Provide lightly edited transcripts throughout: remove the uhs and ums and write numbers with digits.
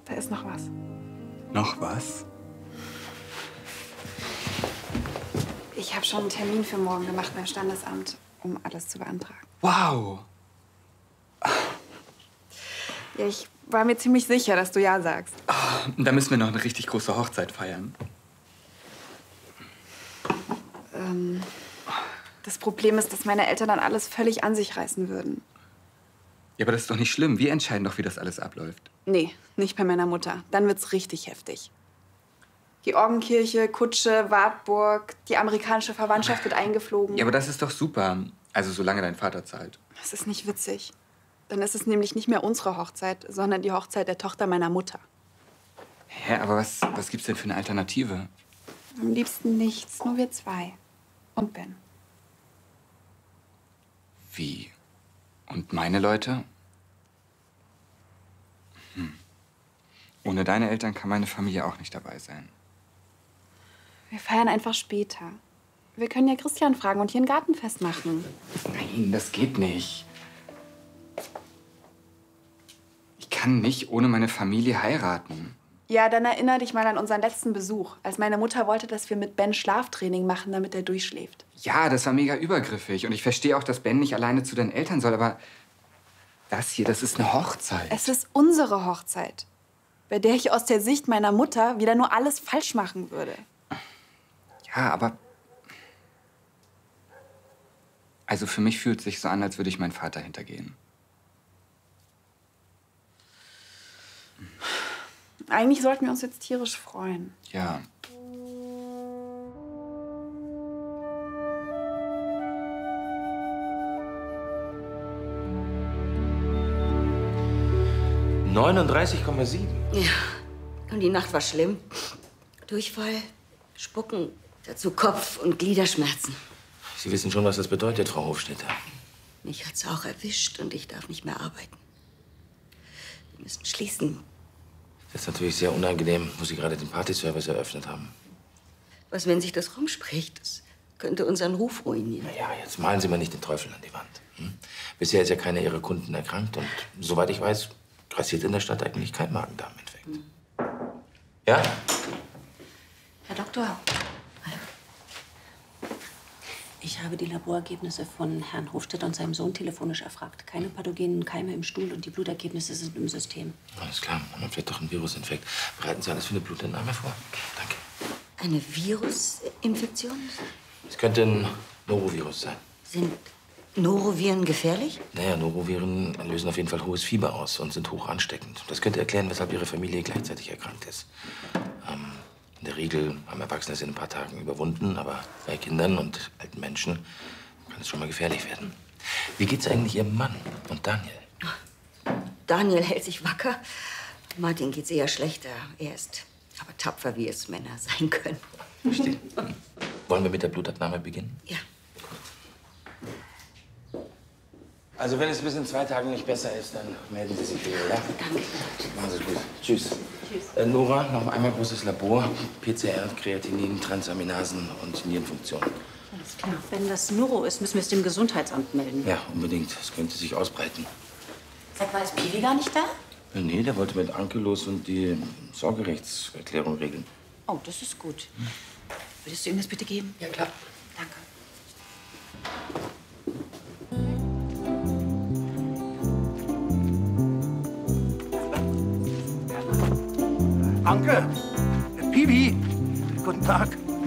Da ist noch was. Noch was? Ich habe schon einen Termin für morgen gemacht beim Standesamt, um alles zu beantragen. Wow! Ja, ich war mir ziemlich sicher, dass du ja sagst. Da müssen wir noch eine richtig große Hochzeit feiern. Das Problem ist, dass meine Eltern dann alles völlig an sich reißen würden. Ja, aber das ist doch nicht schlimm. Wir entscheiden doch, wie das alles abläuft. Nee, nicht bei meiner Mutter. Dann wird's richtig heftig. Georgenkirche, Kutsche, Wartburg, die amerikanische Verwandtschaft wird eingeflogen. Ja, aber das ist doch super. Also solange dein Vater zahlt. Das ist nicht witzig. Dann ist es nämlich nicht mehr unsere Hochzeit, sondern die Hochzeit der Tochter meiner Mutter. Hä, aber was gibt's denn für eine Alternative? Am liebsten nichts, nur wir zwei. Und Ben. Wie? Und meine Leute? Ohne deine Eltern kann meine Familie auch nicht dabei sein. Wir feiern einfach später. Wir können ja Christian fragen und hier ein Gartenfest machen. Nein, das geht nicht. Ich kann nicht ohne meine Familie heiraten. Ja, dann erinnere dich mal an unseren letzten Besuch, als meine Mutter wollte, dass wir mit Ben Schlaftraining machen, damit er durchschläft. Ja, das war mega übergriffig. Und ich verstehe auch, dass Ben nicht alleine zu deinen Eltern soll, aber das hier, das ist eine Hochzeit. Es ist unsere Hochzeit, bei der ich aus der Sicht meiner Mutter wieder nur alles falsch machen würde. Ja, aber... Also für mich fühlt es sich so an, als würde ich meinen Vater hintergehen. Eigentlich sollten wir uns jetzt tierisch freuen. Ja. ...39,7. Ja, und die Nacht war schlimm. Durchfall, Spucken, dazu Kopf- und Gliederschmerzen. Sie wissen schon, was das bedeutet, Frau Hofstetter. Mich hat's auch erwischt und ich darf nicht mehr arbeiten. Wir müssen schließen. Das ist natürlich sehr unangenehm, wo Sie gerade den Partyservice eröffnet haben. Was, wenn sich das rumspricht? Das könnte unseren Ruf ruinieren. Na ja, jetzt malen Sie mal nicht den Teufel an die Wand. Hm? Bisher ist ja keiner Ihrer Kunden erkrankt und soweit ich weiß, grassiert in der Stadt eigentlich kein Magen-Darm-Infekt. Ja? Herr Doktor. Ich habe die Laborergebnisse von Herrn Hofstetter und seinem Sohn telefonisch erfragt. Keine pathogenen Keime im Stuhl und die Blutergebnisse sind im System. Alles klar, man vielleicht doch ein Virusinfekt. Bereiten Sie alles für eine Blutentnahme vor. Danke. Eine Virusinfektion? Es könnte ein Norovirus sein. Sind Noroviren gefährlich? Naja, Noroviren lösen auf jeden Fall hohes Fieber aus und sind hoch ansteckend. Das könnte erklären, weshalb Ihre Familie gleichzeitig erkrankt ist. In der Regel haben Erwachsene es in ein paar Tagen überwunden, aber bei Kindern und alten Menschen kann es schon mal gefährlich werden. Wie geht's eigentlich Ihrem Mann und Daniel? Daniel hält sich wacker. Martin geht's eher schlechter. Er ist aber tapfer, wie es Männer sein können. Verstehe. Wollen wir mit der Blutabnahme beginnen? Ja. Also wenn es bis in 2 Tagen nicht besser ist, dann melden Sie sich wieder, ja? Danke. Machen Sie es gut. Tschüss. Tschüss. Nora, noch einmal großes Labor. PCR, Kreatinin, Transaminasen und Nierenfunktion. Alles klar. Wenn das Noro ist, müssen wir es dem Gesundheitsamt melden. Ja, unbedingt. Es könnte sich ausbreiten. Sag mal, ist Piwi gar nicht da? Nee, der wollte mit Anke los und die Sorgerechtserklärung regeln. Oh, das ist gut. Würdest du ihm das bitte geben? Ja, klar. Danke. Anke! Piwi! Guten Tag.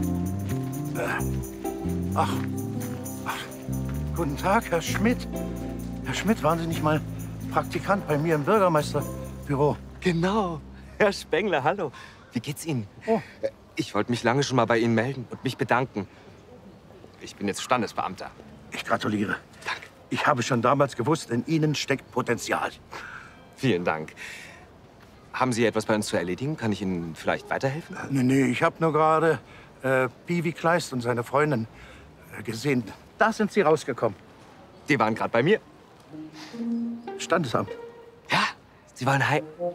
Ach. Guten Tag, Herr Schmidt. Herr Schmidt, waren Sie nicht mal Praktikant bei mir im Bürgermeisterbüro? Genau. Herr Spengler, hallo. Wie geht's Ihnen? Oh. Ich wollte mich lange schon mal bei Ihnen melden und mich bedanken. Ich bin jetzt Standesbeamter. Ich gratuliere. Danke. Ich habe schon damals gewusst, in Ihnen steckt Potenzial. Vielen Dank. Haben Sie etwas bei uns zu erledigen? Kann ich Ihnen vielleicht weiterhelfen? Nee, ich habe nur gerade Piwi Kleist und seine Freundin gesehen. Da sind Sie rausgekommen. Die waren gerade bei mir. Standesamt. Ja, Sie waren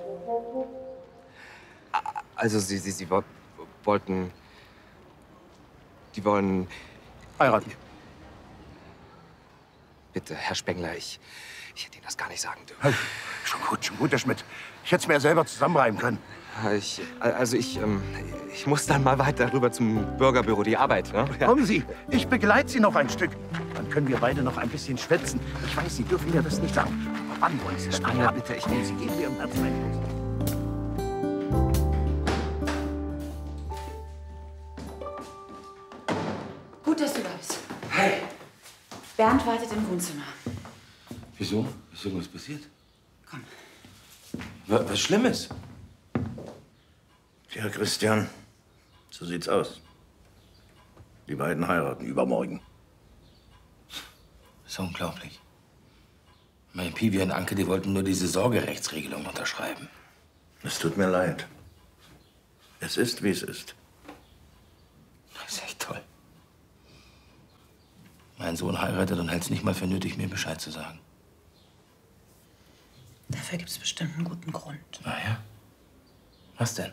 Also, Sie wollten... Die wollen... Heiraten. Bitte, Herr Spengler, ich hätte Ihnen das gar nicht sagen dürfen. Hey, Schon gut, Herr Schmidt. Ich hätte es mir ja selber zusammenreimen können. Ich muss dann mal weiter rüber zum Bürgerbüro, die Arbeit. Ne? Ja. Kommen Sie, ich begleite Sie noch ein Stück. Dann können wir beide noch ein bisschen schwätzen. Ich weiß, Sie dürfen mir das nicht sagen. Aber wann wollen Sie es dann? Ja, bitte, ich nehme Sie. Geben wir Ihrem Herzen einen Kuss. Gut, dass du da bist. Hi. Bernd wartet im Wohnzimmer. Wieso? Ist irgendwas passiert? Komm. Was Schlimmes? Tja, Christian, so sieht's aus. Die beiden heiraten übermorgen. Das ist unglaublich. Mein Piwi und Anke, die wollten nur diese Sorgerechtsregelung unterschreiben. Es tut mir leid. Es ist, wie es ist. Das ist echt toll. Mein Sohn heiratet und hält es nicht mal für nötig, mir Bescheid zu sagen. Dafür gibt es bestimmt einen guten Grund. Ah ja? Was denn?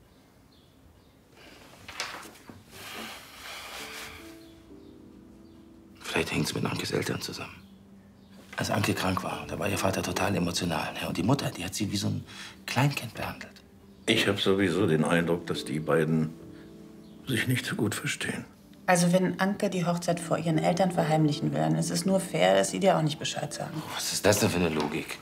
Vielleicht hängt es mit Ankes Eltern zusammen. Als Anke krank war, da war ihr Vater total emotional. Ne? Und die Mutter, die hat sie wie so ein Kleinkind behandelt. Ich habe sowieso den Eindruck, dass die beiden sich nicht so gut verstehen. Also wenn Anke die Hochzeit vor ihren Eltern verheimlichen will, dann ist es nur fair, dass sie dir auch nicht Bescheid sagen. Was ist das denn für eine Logik?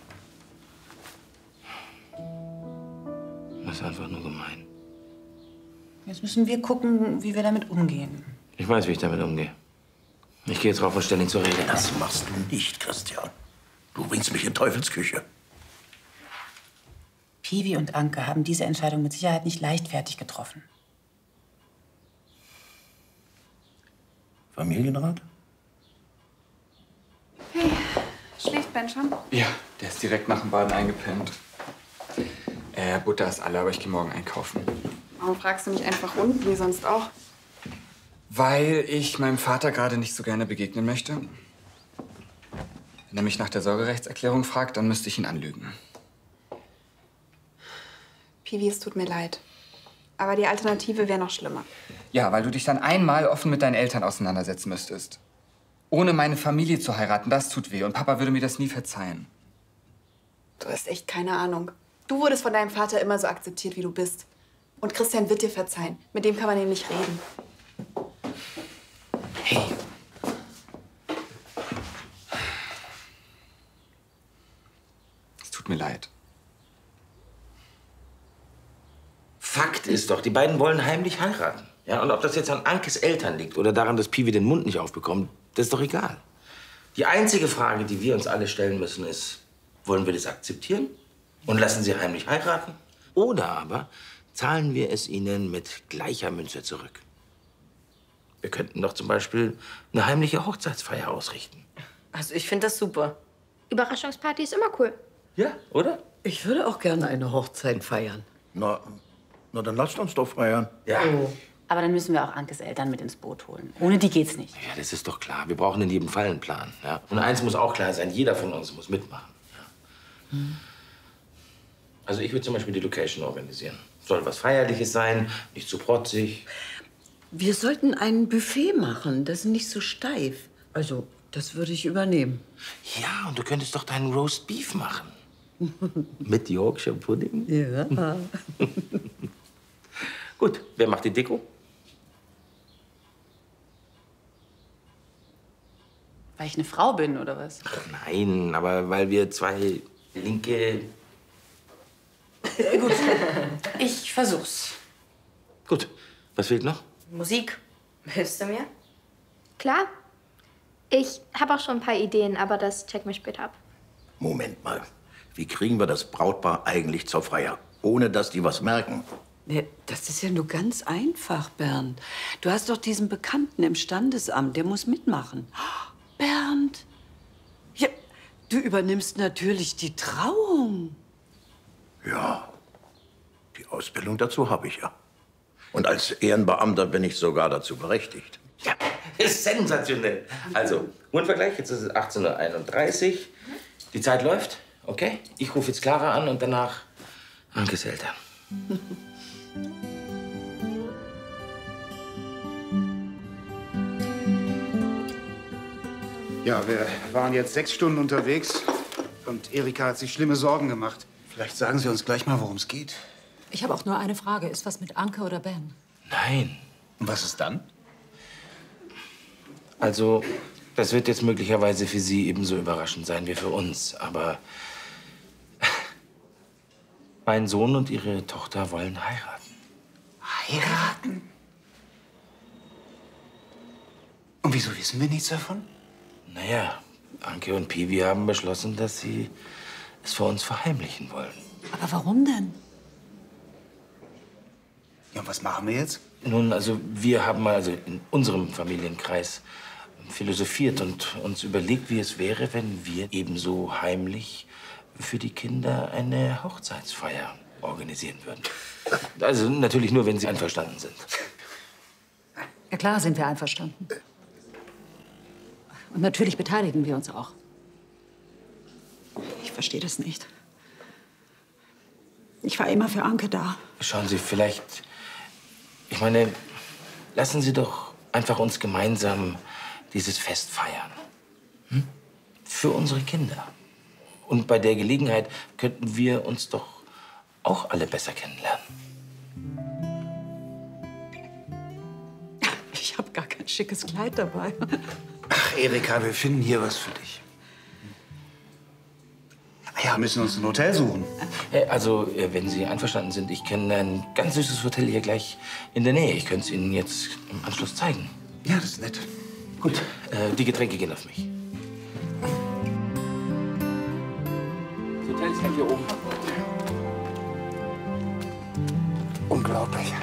Das ist einfach nur gemein. Jetzt müssen wir gucken, wie wir damit umgehen. Ich weiß, wie ich damit umgehe. Ich gehe jetzt rauf und stelle ihn zur Rede. Das machst du nicht, Christian. Du bringst mich in Teufelsküche. Piwi und Anke haben diese Entscheidung mit Sicherheit nicht leichtfertig getroffen. Familienrat? Hey, schläft Ben schon? Ja, der ist direkt nach dem Baden eingepennt. Butter ist alle, aber ich gehe morgen einkaufen. Warum fragst du nicht einfach unten, wie sonst auch? Weil ich meinem Vater gerade nicht so gerne begegnen möchte. Wenn er mich nach der Sorgerechtserklärung fragt, dann müsste ich ihn anlügen. Piwi, es tut mir leid. Aber die Alternative wäre noch schlimmer. Ja, weil du dich dann einmal offen mit deinen Eltern auseinandersetzen müsstest. Ohne meine Familie zu heiraten, das tut weh. Und Papa würde mir das nie verzeihen. Du hast echt keine Ahnung. Du wurdest von deinem Vater immer so akzeptiert, wie du bist. Und Christian wird dir verzeihen. Mit dem kann man nämlich reden. Hey. Es tut mir leid. Fakt ist doch, die beiden wollen heimlich heiraten. Ja, und ob das jetzt an Ankes Eltern liegt oder daran, dass Piwi den Mund nicht aufbekommt, das ist doch egal. Die einzige Frage, die wir uns alle stellen müssen, ist, wollen wir das akzeptieren und lassen sie heimlich heiraten? Oder aber zahlen wir es ihnen mit gleicher Münze zurück? Wir könnten doch zum Beispiel eine heimliche Hochzeitsfeier ausrichten. Also ich finde das super. Überraschungsparty ist immer cool. Ja, oder? Ich würde auch gerne eine Hochzeit feiern. Na, dann lasst uns doch feiern. Ja. Aber dann müssen wir auch Ankes Eltern mit ins Boot holen. Ohne die geht's nicht. Ja, das ist doch klar. Wir brauchen in jedem Fall einen Plan. Ja? Und eins muss auch klar sein, jeder von uns muss mitmachen. Ja? Also ich würde zum Beispiel die Location organisieren. Soll was Feierliches sein, nicht zu protzig. Wir sollten ein Buffet machen, das ist nicht so steif. Also, das würde ich übernehmen. Ja, und du könntest doch deinen Roast Beef machen. Mit Yorkshire Pudding? Ja. Gut, wer macht die Deko? Weil ich eine Frau bin, oder was? Ach nein, aber weil wir zwei linke... Gut, ich versuch's. Gut, was fehlt noch? Musik. Hilfst du mir? Klar. Ich habe auch schon ein paar Ideen, aber das checken wir später ab. Moment mal. Wie kriegen wir das Brautpaar eigentlich zur Feier, ohne dass die was merken? Ne, das ist ja nur ganz einfach, Bernd. Du hast doch diesen Bekannten im Standesamt, der muss mitmachen. Bernd, ja, du übernimmst natürlich die Trauung. Ja, die Ausbildung dazu habe ich ja. Und als Ehrenbeamter bin ich sogar dazu berechtigt. Ja, ist sensationell. Also, Uhrenvergleich, jetzt ist es 18:31 Uhr. Die Zeit läuft, okay? Ich rufe jetzt Clara an und danach Ankes Eltern. Ja, wir waren jetzt 6 Stunden unterwegs. Und Erika hat sich schlimme Sorgen gemacht. Vielleicht sagen Sie uns gleich mal, worum es geht. Ich habe auch nur eine Frage. Ist was mit Anke oder Ben? Nein. Und was ist dann? Also, das wird jetzt möglicherweise für Sie ebenso überraschend sein wie für uns. Aber mein Sohn und Ihre Tochter wollen heiraten. Heiraten? Und wieso wissen wir nichts davon? Naja, Anke und Piwi haben beschlossen, dass sie es vor uns verheimlichen wollen. Aber warum denn? Ja, und was machen wir jetzt? Nun, also wir haben mal in unserem Familienkreis philosophiert und uns überlegt, wie es wäre, wenn wir ebenso heimlich für die Kinder eine Hochzeitsfeier organisieren würden. Also natürlich nur, wenn Sie einverstanden sind. Ja klar sind wir einverstanden. Und natürlich beteiligen wir uns auch. Ich verstehe das nicht. Ich war immer für Anke da. Schauen Sie, vielleicht... Ich meine, lassen Sie doch einfach uns gemeinsam dieses Fest feiern. Hm? Für unsere Kinder. Und bei der Gelegenheit könnten wir uns doch auch alle besser kennenlernen. Ich habe gar kein schickes Kleid dabei. Ach, Erika, wir finden hier was für dich. Ja, müssen uns ein Hotel suchen. Also, wenn Sie einverstanden sind, ich kenne ein ganz süßes Hotel hier gleich in der Nähe. Ich könnte es Ihnen jetzt im Anschluss zeigen. Ja, das ist nett. Gut. Die Getränke gehen auf mich. Das Hotel ist gleich hier oben. Unglaublich.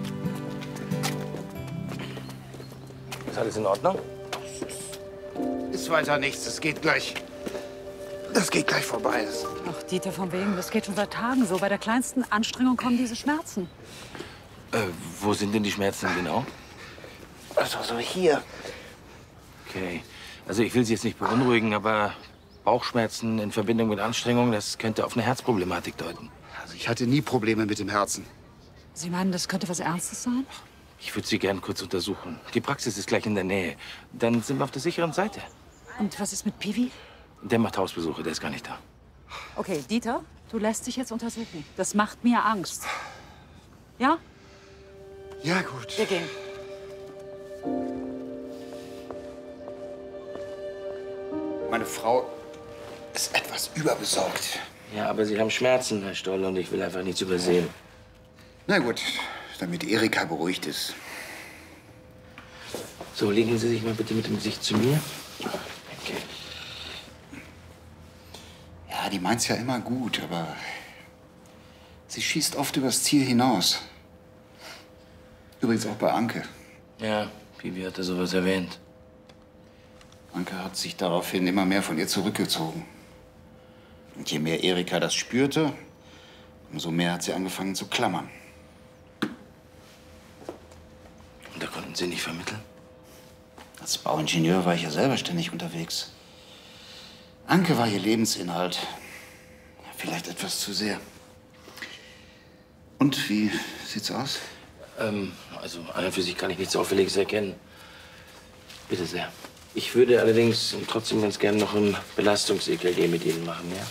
Ist alles in Ordnung? Ist weiter nichts. Das geht gleich vorbei. Ach, Dieter, von wegen, das geht schon seit Tagen so. Bei der kleinsten Anstrengung kommen diese Schmerzen. Wo sind denn die Schmerzen genau? Also so hier. Okay. Also ich will Sie jetzt nicht beunruhigen, aber Bauchschmerzen in Verbindung mit Anstrengung, das könnte auf eine Herzproblematik deuten. Also ich hatte nie Probleme mit dem Herzen. Sie meinen, das könnte was Ernstes sein? Ich würde Sie gern kurz untersuchen. Die Praxis ist gleich in der Nähe. Dann sind wir auf der sicheren Seite. Und was ist mit Piwi? Der macht Hausbesuche, der ist gar nicht da. Okay, Dieter, du lässt dich jetzt untersuchen. Das macht mir Angst. Ja? Ja, gut. Wir gehen. Meine Frau ist etwas überbesorgt. Ja, aber Sie haben Schmerzen, Herr Stoll, und ich will einfach nichts übersehen. Na gut, damit Erika beruhigt ist. So, legen Sie sich mal bitte mit dem Gesicht zu mir. Okay. Ja, die meint's ja immer gut, aber sie schießt oft übers Ziel hinaus. Übrigens auch bei Anke. Ja, Piwi hatte sowas erwähnt. Anke hat sich daraufhin immer mehr von ihr zurückgezogen. Und je mehr Erika das spürte, umso mehr hat sie angefangen zu klammern. Und da konnten Sie nicht vermitteln? Als Bauingenieur war ich ja selber ständig unterwegs. Anke war ihr Lebensinhalt. Vielleicht etwas zu sehr. Und wie sieht's aus? Also an und für sich kann ich nichts Auffälliges erkennen. Bitte sehr. Ich würde allerdings trotzdem ganz gern noch ein Belastungs-EKG mit Ihnen machen, ja?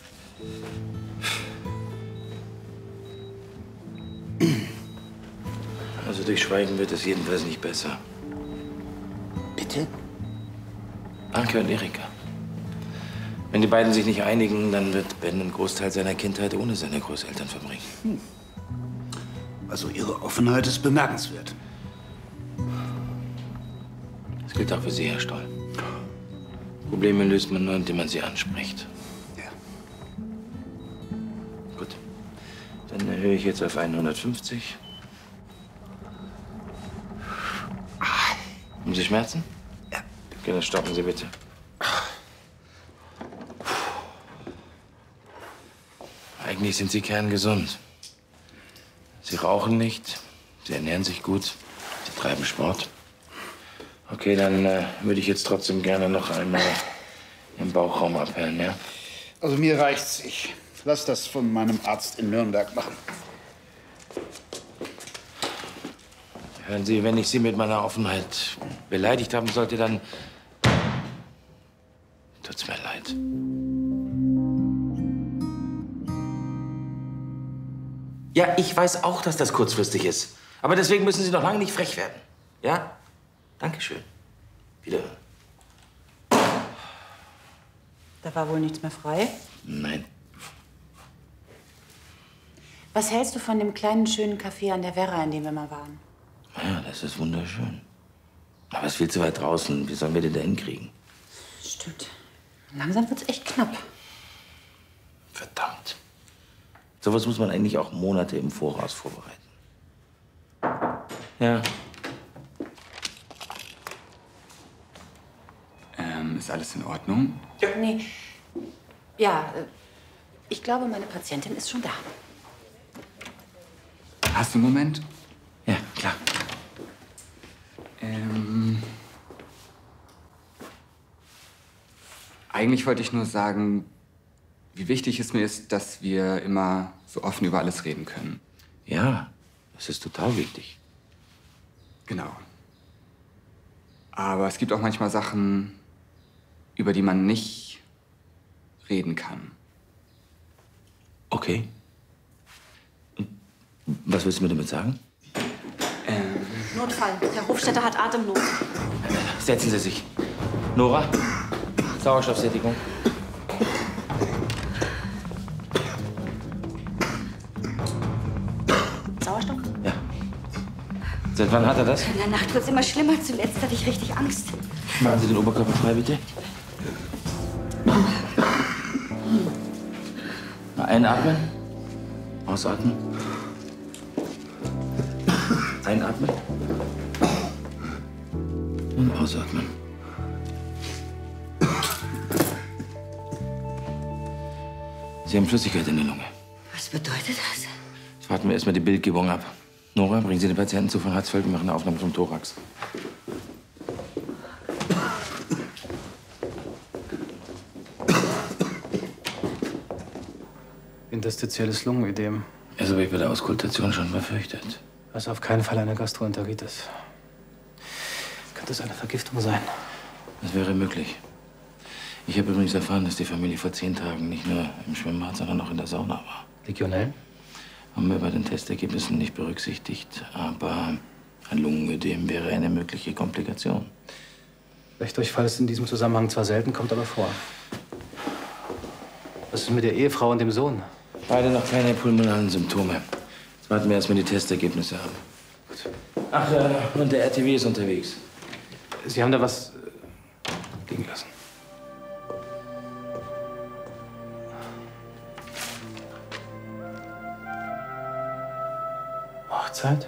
Also durch Schweigen wird es jedenfalls nicht besser. Bitte? Anke und Erika. Wenn die beiden sich nicht einigen, dann wird Ben einen Großteil seiner Kindheit ohne seine Großeltern verbringen. Also Ihre Offenheit ist bemerkenswert. Das gilt auch für Sie, Herr Stoll. Probleme löst man nur, indem man sie anspricht. Ja. Gut. Dann erhöhe ich jetzt auf 150. Haben Sie Schmerzen? Ja. Okay, dann stoppen Sie bitte. Eigentlich sind Sie kerngesund. Sie rauchen nicht, Sie ernähren sich gut, Sie treiben Sport. Okay, dann würde ich jetzt trotzdem gerne noch einmal im Bauchraum abhören, ja? Also mir reicht's. Ich lass das von meinem Arzt in Nürnberg machen. Hören Sie, wenn ich Sie mit meiner Offenheit beleidigt haben sollte, dann tut's mir leid. Ja, ich weiß auch, dass das kurzfristig ist. Aber deswegen müssen Sie noch lange nicht frech werden. Ja? Dankeschön. Wiederhören. Da war wohl nichts mehr frei. Nein. Was hältst du von dem kleinen, schönen Café an der Werra, in dem wir mal waren? Ja, das ist wunderschön. Aber es ist viel zu weit draußen. Wie sollen wir den da hinkriegen? Stimmt. Langsam wird's echt knapp. Verdammt. Sowas muss man eigentlich auch Monate im Voraus vorbereiten. Ja. Ist alles in Ordnung? Nee. Ja, ich glaube, meine Patientin ist schon da. Hast du einen Moment? Ja, klar. Eigentlich wollte ich nur sagen, wie wichtig es mir ist, dass wir immer so offen über alles reden können. Ja, das ist total wichtig. Genau. Aber es gibt auch manchmal Sachen, über die man nicht reden kann. Okay. Und was willst du mir damit sagen? Notfall. Herr Hofstetter hat Atemnot. Setzen Sie sich. Nora, Sauerstoffsättigung. Sauerstoff? Ja. Seit wann hat er das? In der Nacht wird's immer schlimmer. Zuletzt hatte ich richtig Angst. Machen Sie den Oberkörper frei, bitte. Mal einatmen. Ausatmen. Einatmen. Und ausatmen. Sie haben Flüssigkeit in der Lunge. Was bedeutet das? Jetzt warten wir erstmal die Bildgebung ab. Nora, bringen Sie den Patienten zu von Hatzfeld und machen eine Aufnahme vom Thorax. Interstitielles Lungenödem. Das habe ich bei der Auskultation schon befürchtet. Das ist auf keinen Fall eine Gastroenteritis. Könnte es eine Vergiftung sein? Das wäre möglich. Ich habe übrigens erfahren, dass die Familie vor 10 Tagen nicht nur im Schwimmbad, sondern auch in der Sauna war. Legionell? Haben wir bei den Testergebnissen nicht berücksichtigt. Aber ein Lungenödem wäre eine mögliche Komplikation. Rechdurchfall ist in diesem Zusammenhang zwar selten, kommt aber vor. Was ist mit der Ehefrau und dem Sohn? Beide noch keine pulmonalen Symptome. Jetzt warten wir erst mal die Testergebnisse ab. Gut. Ach, und der RTW ist unterwegs. Sie haben da was liegen lassen. Hochzeit?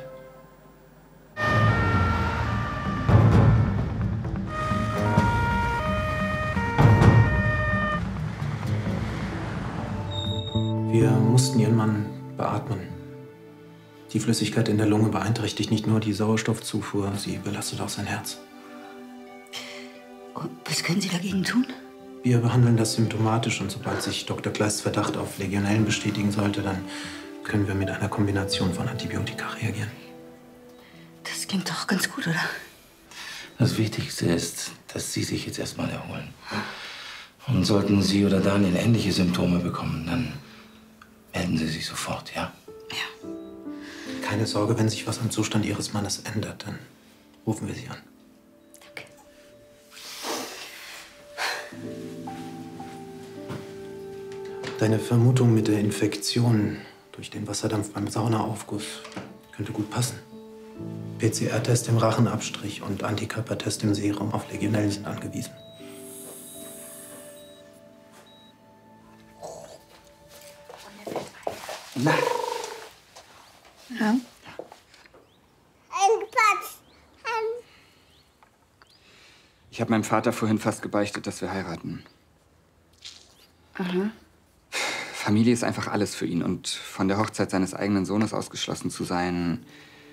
Wir mussten Ihren Mann beatmen. Die Flüssigkeit in der Lunge beeinträchtigt nicht nur die Sauerstoffzufuhr, sie belastet auch sein Herz. Und was können Sie dagegen tun? Wir behandeln das symptomatisch und sobald sich Dr. Kleists Verdacht auf Legionellen bestätigen sollte, dann können wir mit einer Kombination von Antibiotika reagieren. Das klingt doch ganz gut, oder? Das Wichtigste ist, dass Sie sich jetzt erstmal erholen. Und sollten Sie oder Daniel ähnliche Symptome bekommen, dann melden Sie sich sofort, ja? Ja. Keine Sorge, wenn sich was am Zustand Ihres Mannes ändert, dann rufen wir Sie an. Danke. Deine Vermutung mit der Infektion durch den Wasserdampf beim Saunaaufguss könnte gut passen. PCR-Test im Rachenabstrich und Antikörpertest im Serum auf Legionellen sind angewiesen. Na. Ja? Ich habe meinem Vater vorhin fast gebeichtet, dass wir heiraten. Aha. Familie ist einfach alles für ihn. Und von der Hochzeit seines eigenen Sohnes ausgeschlossen zu sein...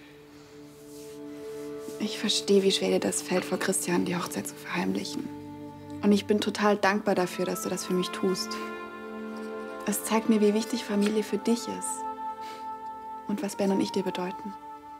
Ich verstehe, wie schwer dir das fällt, vor Christian die Hochzeit zu verheimlichen. Und ich bin total dankbar dafür, dass du das für mich tust. Es zeigt mir, wie wichtig Familie für dich ist. Und was Ben und ich dir bedeuten.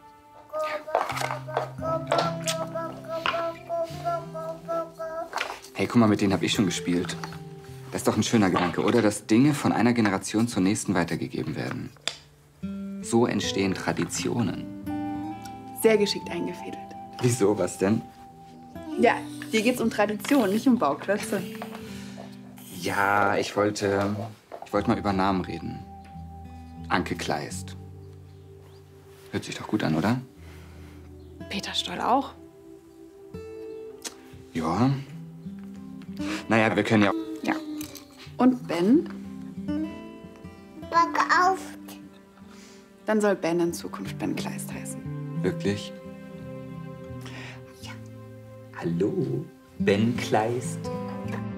Hey, guck mal, mit denen habe ich schon gespielt. Das ist doch ein schöner Gedanke, oder? Dass Dinge von einer Generation zur nächsten weitergegeben werden. So entstehen Traditionen. Sehr geschickt eingefädelt. Wieso, was denn? Ja, dir geht's um Tradition, nicht um Bauklötze. Ja, ich wollte mal über Namen reden. Anke Kleist. Hört sich doch gut an, oder? Peter Stoll auch. Ja. Naja, wir können ja... Ja. Und Ben? Wach auf. Dann soll Ben in Zukunft Ben Kleist heißen. Wirklich? Ja. Hallo, Ben Kleist.